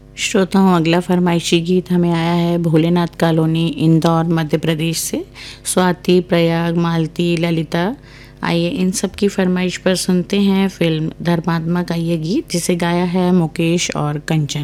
श्रोताओं, अगला फरमाइशी गीत हमें आया है भोलेनाथ कॉलोनी, इंदौर, मध्य प्रदेश से। स्वाति, प्रयाग, मालती, ललिता, आइए इन सब की फरमाइश पर सुनते हैं फिल्म धर्मात्मा का ये गीत, जिसे गाया है मुकेश और कंचन।